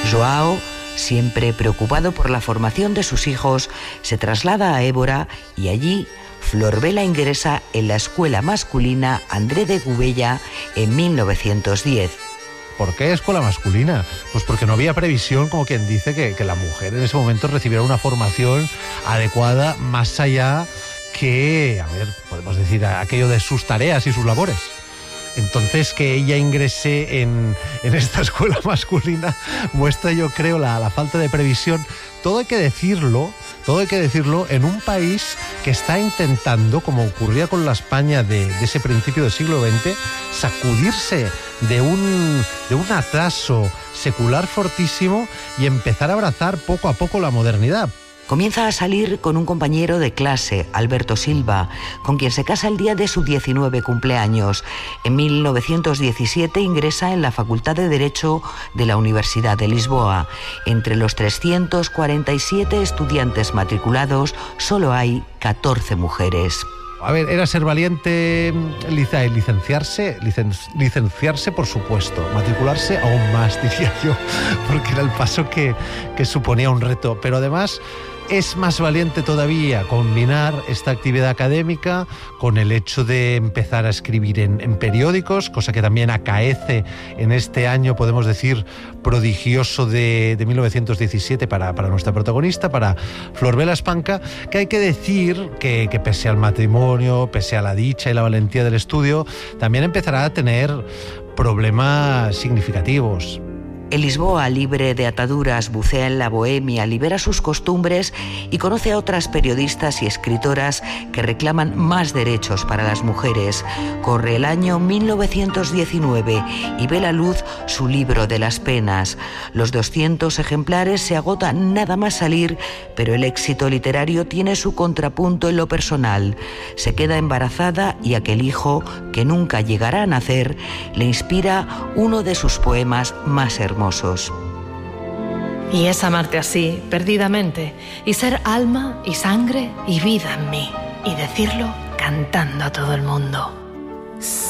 Joao, siempre preocupado por la formación de sus hijos, se traslada a Évora y allí Flor Bela ingresa en la escuela masculina André de Gubella en 1910. ¿Por qué escuela masculina? Pues porque no había previsión, como quien dice, que la mujer en ese momento recibiera una formación adecuada más allá que, podemos decir, aquello de sus tareas y sus labores. Entonces, que ella ingrese en esta escuela masculina muestra, yo creo, la falta de previsión. Todo hay que decirlo en un país que está intentando, como ocurría con la España de ese principio del siglo XX, sacudirse de un atraso secular fortísimo y empezar a abrazar poco a poco la modernidad. Comienza a salir con un compañero de clase, Alberto Silva, con quien se casa el día de su 19 cumpleaños. En 1917 ingresa en la Facultad de Derecho de la Universidad de Lisboa. Entre los 347 estudiantes matriculados, solo hay 14 mujeres. Era ser valiente, licenciarse, por supuesto, matricularse aún más, diría yo, porque era el paso que suponía un reto, pero además es más valiente todavía combinar esta actividad académica con el hecho de empezar a escribir en periódicos, cosa que también acaece en este año, podemos decir, prodigioso de 1917 para nuestra protagonista, para Flor Bela Espanca, que hay que decir que pese al matrimonio, pese a la dicha y la valentía del estudio, también empezará a tener problemas significativos. En Lisboa, libre de ataduras, bucea en la bohemia, libera sus costumbres y conoce a otras periodistas y escritoras que reclaman más derechos para las mujeres. Corre el año 1919 y ve la luz su libro de las penas. Los 200 ejemplares se agotan nada más salir, pero el éxito literario tiene su contrapunto en lo personal. Se queda embarazada y aquel hijo, que nunca llegará a nacer, le inspira uno de sus poemas más hermosos. Y es amarte así, perdidamente, y ser alma y sangre y vida en mí, y decirlo cantando a todo el mundo.